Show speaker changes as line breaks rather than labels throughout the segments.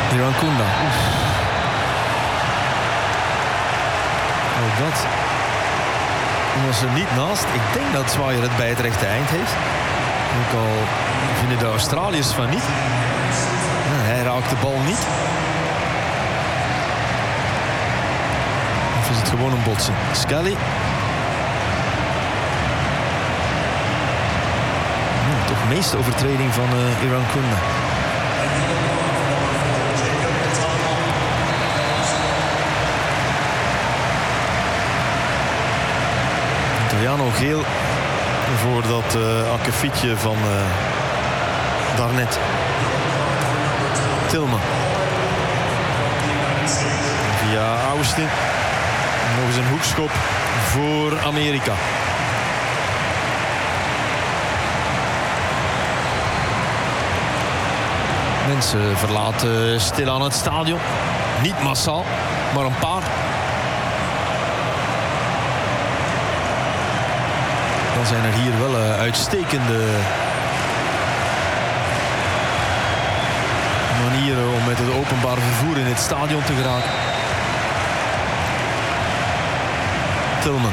Irankunda. Ook dat was er niet naast. Ik denk dat Zwaaier het bij het rechte eind heeft. Ook al vinden de Australiërs van niet. Ja, hij raakt de bal niet. Of is het gewoon een botsing? Scully. Toch de meeste overtreding van Irankunda. Italiano geel voor dat akkefietje van daarnet. Tillman. Via Austin. Nog eens een hoekschop voor Amerika. Mensen verlaten stilaan het stadion. Niet massaal, maar een paar. Dan zijn er hier wel uitstekende manieren om met het openbaar vervoer in het stadion te geraken. Tillman.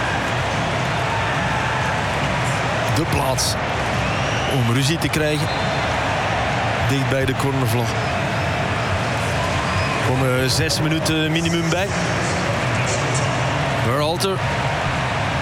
De plaats om ruzie te krijgen. Dicht bij de cornervlag. Er komen 6 minuten minimum bij. Berhalter.